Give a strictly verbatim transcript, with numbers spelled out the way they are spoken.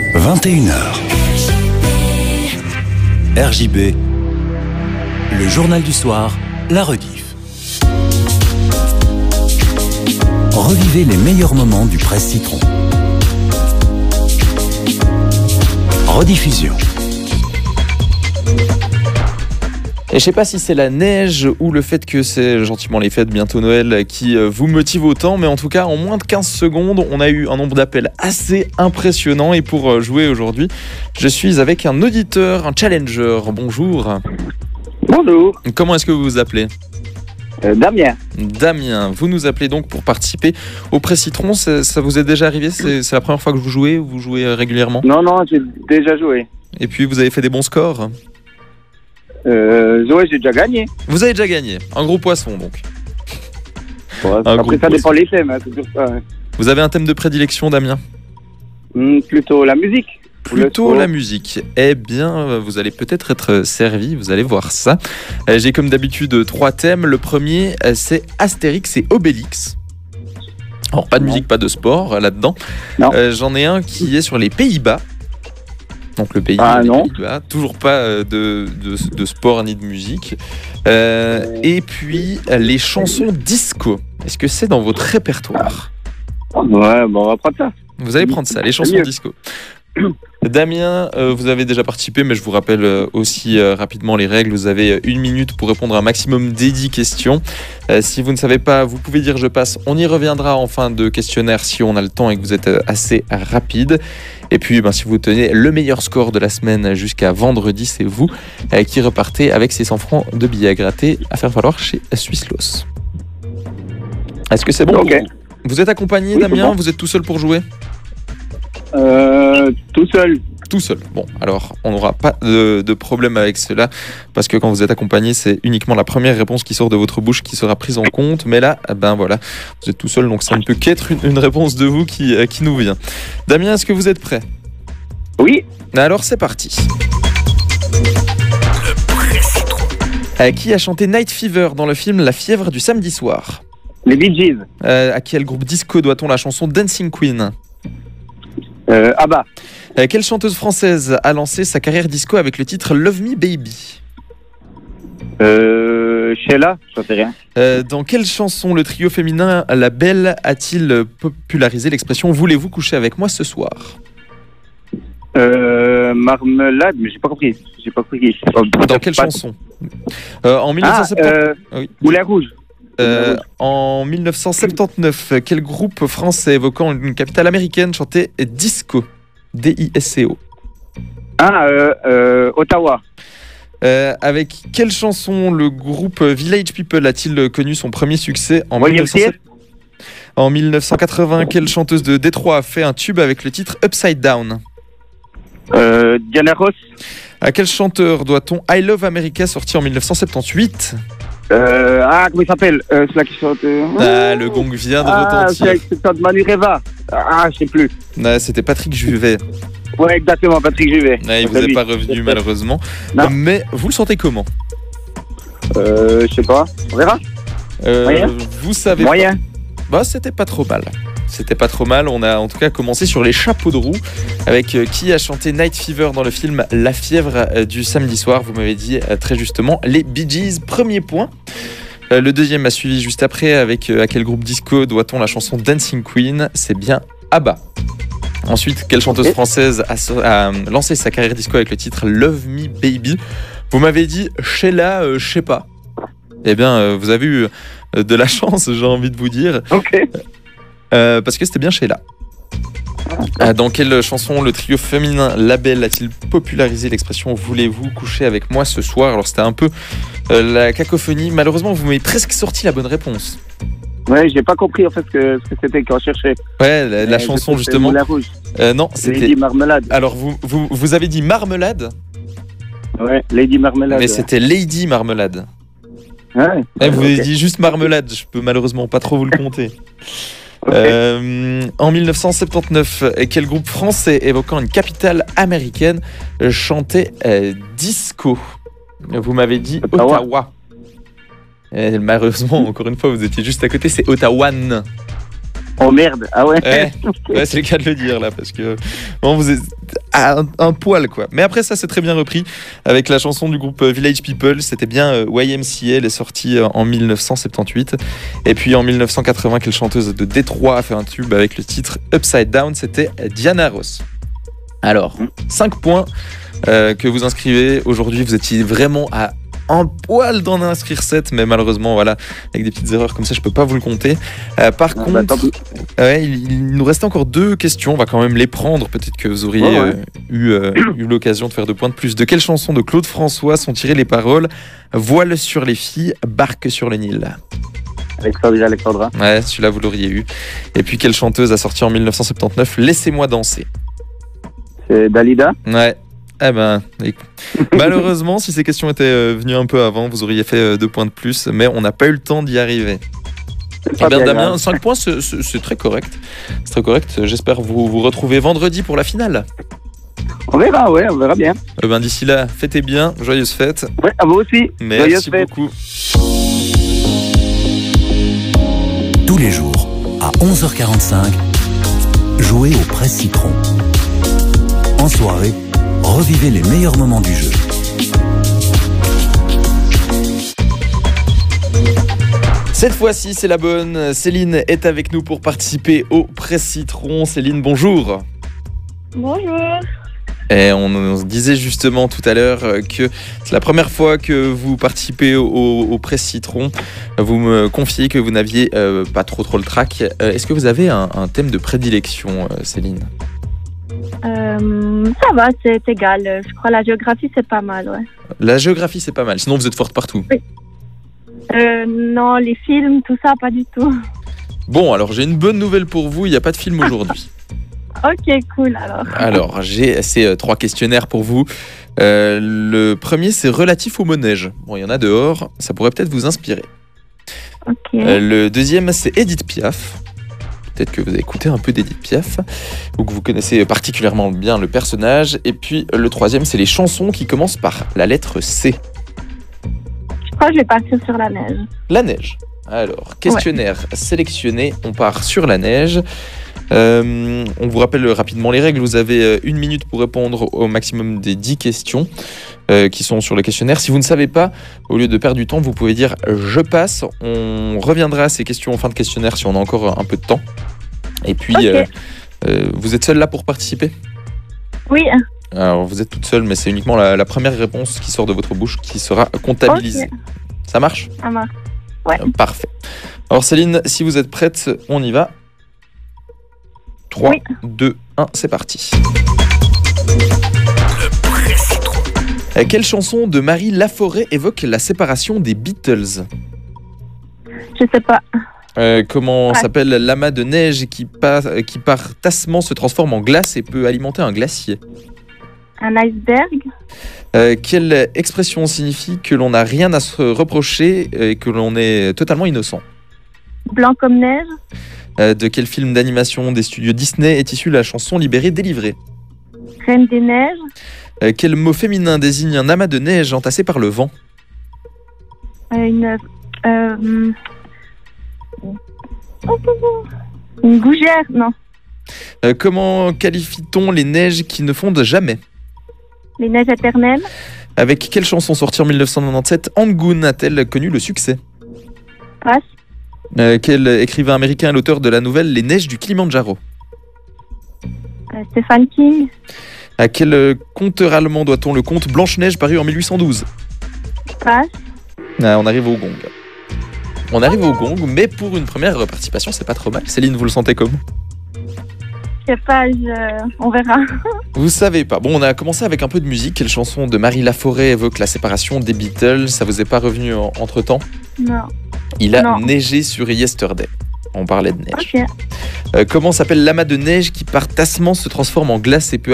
vingt et une heures. R J B, le journal du soir, la rediff. Revivez les meilleurs moments du Presse Citron. Rediffusion. Et je sais pas si c'est la neige ou le fait que c'est gentiment les fêtes, bientôt Noël, qui vous motive autant, mais en tout cas, en moins de quinze secondes, on a eu un nombre d'appels assez impressionnant. Et pour jouer aujourd'hui, je suis avec un auditeur, un challenger. Bonjour. Bonjour. Comment est-ce que vous vous appelez ? euh, Damien. Damien, vous nous appelez donc pour participer au Presse Citron. Ça, ça vous est déjà arrivé ? c'est, c'est la première fois que vous jouez ou vous jouez régulièrement ? Non, non, j'ai déjà joué. Et puis, vous avez fait des bons scores ? Euh, Zoé, j'ai déjà gagné. Vous avez déjà gagné. Un gros poisson, donc. Ouais, Un après, ça gros dépend les thèmes, hein, c'est sur ça. Hein. Vous avez un thème de prédilection, Damien ? Hum, plutôt la musique. Plutôt la musique. Eh bien, vous allez peut-être être servi, vous allez voir ça. J'ai comme d'habitude trois thèmes. Le premier, c'est Astérix et Obélix. Alors, pas de musique, pas de sport là-dedans. Non. Euh, j'en ai un qui est sur les Pays-Bas. Donc le pays, ah, les non. Pays-Bas. Toujours pas de, de, de sport ni de musique. Euh, et puis, les chansons disco. Est-ce que c'est dans votre répertoire ? Ouais, bon, on va prendre ça. Vous allez prendre ça, les chansons disco. Damien, euh, vous avez déjà participé, mais je vous rappelle euh, aussi euh, rapidement les règles. Vous avez une minute pour répondre à un maximum des dix questions. Euh, si vous ne savez pas, vous pouvez dire je passe. On y reviendra en fin de questionnaire si on a le temps et que vous êtes euh, assez rapide. Et puis, ben, si vous tenez le meilleur score de la semaine jusqu'à vendredi, c'est vous euh, qui repartez avec ces cent francs de billets à gratter à faire valoir chez Swisslos. Est-ce que c'est bon ? Ok. Vous êtes accompagné, Oui, Damien ? bon. Vous êtes tout seul pour jouer ? Euh, tout seul. Tout seul. Bon, alors on n'aura pas de, de problème avec cela parce que quand vous êtes accompagné, c'est uniquement la première réponse qui sort de votre bouche qui sera prise en compte. Mais là, ben voilà, vous êtes tout seul, donc ça ne peut qu'être une, une réponse de vous qui, euh, qui nous vient. Damien, est-ce que vous êtes prêt ? Oui. Alors c'est parti. Euh, qui a chanté Night Fever dans le film La fièvre du samedi soir ? Les Bee Gees. Euh, à quel groupe disco doit-on la chanson Dancing Queen ? Euh, Abba. Euh, quelle chanteuse française a lancé sa carrière disco avec le titre Love Me Baby ? Euh, Sheila, j'en sais rien. Euh, dans quelle chanson le trio féminin La Belle a-t-il popularisé l'expression « Voulez-vous coucher avec moi ce soir » ? Euh, Marmelade, mais j'ai pas compris. J'ai pas compris. Oh, Dans quelle pas... chanson ? euh, En mille neuf cent Ah, soixante-dix... euh, oui. Moulin Rouge. Euh, en mille neuf cent soixante-dix-neuf, quel groupe français évoquant une capitale américaine chantait Disco ? D I S C O. Ah, euh, euh, Ottawa. Euh, avec quelle chanson le groupe Village People a-t-il connu son premier succès en, William mille neuf cent... en mille neuf cent quatre-vingts, quelle chanteuse de Détroit a fait un tube avec le titre Upside Down ? Euh, Diana Ross. À quel chanteur doit-on I Love America sorti en mille neuf cent soixante-dix-huit ? Euh, ah, comment il s'appelle euh, C'est là qui chante. Euh... Ah, le gong vient de ah, retentir. c'est de Manu Reva. Ah, je sais plus. Ah, c'était Patrick Juvet. Ouais, exactement, Patrick Juvet. Ah, il vous est pas revenu malheureusement. Non. Mais vous le sentez comment ? Euh, je sais pas. On verra. euh, Moyen. Vous savez Moyen. pas. Bah, c'était pas trop mal. C'était pas trop mal. On a en tout cas commencé sur les chapeaux de roue avec euh, qui a chanté Night Fever dans le film La fièvre euh, du samedi soir. Vous m'avez dit euh, très justement les Bee Gees. Premier point. Euh, le deuxième a suivi juste après avec euh, à quel groupe disco doit-on la chanson Dancing Queen ? C'est bien Abba. Ensuite, quelle chanteuse française a, a lancé sa carrière disco avec le titre Love Me Baby ? Vous m'avez dit Sheila, euh, je sais pas. Eh bien, euh, vous avez eu euh, de la chance, j'ai envie de vous dire. Ok. Euh, parce que c'était bien Sheila. Euh, dans quelle chanson le trio féminin La Belle a-t-il popularisé l'expression « Voulez-vous coucher avec moi ce soir ?» Alors c'était un peu euh, la cacophonie. Malheureusement, vous m'avez presque sorti la bonne réponse. Ouais, j'ai pas compris en fait ce que, ce que c'était qu'on cherchait. Ouais, la, la euh, chanson justement. Moulin Rouge. Euh, non, c'était... Lady Marmelade. Alors vous, vous, vous avez dit Marmelade ? Ouais, Lady Marmelade. Mais c'était Lady Marmelade. Ouais. Eh, vous okay. avez dit juste Marmelade, je peux malheureusement pas trop vous le compter. Okay. Euh, en mille neuf cent soixante-dix-neuf, quel groupe français évoquant une capitale américaine chantait euh, disco ? Vous m'avez dit Ottawa. Ottawa. Et malheureusement, encore une fois, vous étiez juste à côté, c'est Ottawan. Oh merde, ah ouais. Ouais, ouais, c'est le cas de le dire là, parce que bon, vous êtes à un, un poil quoi. Mais après ça, c'est très bien repris avec la chanson du groupe Village People. C'était bien euh, Y M C A, elle est sortie euh, en dix-neuf cent soixante-dix-huit. Et puis en dix-neuf cent quatre-vingts, quelle chanteuse de Détroit a fait un tube avec le titre Upside Down, c'était Diana Ross. Alors, cinq points euh, que vous inscrivez aujourd'hui. Vous étiez vraiment à un poil d'en inscrire sept, mais malheureusement, voilà, avec des petites erreurs comme ça, je peux pas vous le compter. Euh, par Ah, contre, bah, tant pis. ouais, il, il nous restait encore deux questions. On va quand même les prendre. Peut-être que vous auriez Ouais, ouais. euh, eu, euh, eu l'occasion de faire deux points de plus. De quelle chanson de Claude François sont tirées les paroles Voile sur les filles, barque sur le Nil? Alexandra, Alexandra. Ouais, celui-là, vous l'auriez eu. Et puis, quelle chanteuse a sorti en dix-neuf cent soixante-dix-neuf Laissez-moi danser? C'est Dalida. Ouais. Eh ben, écoute. Malheureusement, si ces questions étaient euh, venues un peu avant, vous auriez fait euh, deux points de plus, mais on n'a pas eu le temps d'y arriver. C'est Eh pas bien, bien Damien, grave. cinq points, c'est, c'est- c'est très correct. C'est très correct. J'espère vous vous retrouver vendredi pour la finale. On verra, ouais, on verra bien. Eh ben, d'ici là, fêtez bien, joyeuses fêtes. Ouais, à vous aussi. Joyeuses Merci fêtes. beaucoup. Tous les jours, à onze heures quarante-cinq, jouez au Presse Citron. En soirée, revivez les meilleurs moments du jeu. Cette fois-ci, c'est la bonne. Céline est avec nous pour participer au Presse Citron. Céline, bonjour. Bonjour. Et on, on se disait justement tout à l'heure euh, que c'est la première fois que vous participez au, au Presse Citron. Vous me confiez que vous n'aviez euh, pas trop trop le trac. Euh, est-ce que vous avez un, un thème de prédilection, euh, Céline? Euh, ça va, c'est égal. Je crois la géographie, c'est pas mal, ouais. La géographie, c'est pas mal. Sinon, vous êtes forte partout. Euh, non, les films, tout ça, pas du tout. Bon, alors j'ai une bonne nouvelle pour vous. Il n'y a pas de film aujourd'hui. Ok, cool, alors. Alors, j'ai ces euh, trois questionnaires pour vous. Euh, le premier, c'est relatif au mots-neige. Bon, il y en a dehors. Ça pourrait peut-être vous inspirer. Ok. Euh, le deuxième, c'est Edith Piaf. Peut-être que vous avez écouté un peu d'Edith Piaf, ou que vous connaissez particulièrement bien le personnage. Et puis le troisième, c'est les chansons qui commencent par la lettre C. Je crois que je vais partir sur la neige. La neige. Alors, questionnaire sélectionné, on part sur la neige. Euh, on vous rappelle rapidement les règles. Vous avez euh, une minute pour répondre au maximum des dix questions euh, qui sont sur le questionnaire. Si vous ne savez pas, au lieu de perdre du temps, vous pouvez dire « je passe ». On reviendra à ces questions en fin de questionnaire si on a encore un peu de temps. Et puis, Ok. euh, euh, vous êtes seule là pour participer? Oui, Alors, vous êtes toute seule, mais c'est uniquement la, la première réponse qui sort de votre bouche qui sera comptabilisée. Ok. Ça marche? ça marche. Ouais. Euh, Parfait. Alors Céline, si vous êtes prête, on y va. trois, Oui. deux, un, c'est parti. Euh, Quelle chanson de Marie Laforêt évoque la séparation des Beatles? Je sais pas. Euh, comment Ouais. s'appelle l'amas de neige qui, par, qui par tassement se transforme en glace et peut alimenter un glacier? Un iceberg. Euh, quelle expression signifie que l'on n'a rien à se reprocher et que l'on est totalement innocent? Blanc comme neige. Euh, de quel film d'animation des studios Disney est issue la chanson Libérée, délivrée? Reine des neiges. Euh, quel mot féminin désigne un amas de neige entassé par le vent? Euh, une. Euh, une gougère. Non. Euh, comment qualifie-t-on les neiges qui ne fondent jamais? Les neiges éternelles. Avec quelle chanson sortie en dix-neuf cent quatre-vingt-dix-sept Angoon a-t-elle connu le succès? Passe. Euh, quel écrivain américain est l'auteur de la nouvelle Les neiges du Kilimandjaro? Euh, Stephen King. À quel euh, conteur allemand doit-on le conte Blanche-Neige paru en mille huit cent douze? Passe. Ah, on arrive au gong. On arrive au gong, mais pour une première participation, c'est pas trop mal. Céline, vous le sentez comment? Je sais pas, je... on verra. Vous savez pas. Bon, on a commencé avec un peu de musique. Quelle chanson de Marie Laforêt évoque la séparation des Beatles? Ça vous est pas revenu en- entre-temps? Non. Il a Non. neigé sur Yesterday. On parlait de neige. Ok. Euh, comment s'appelle l'amas de neige qui par tassement se transforme en glace et peut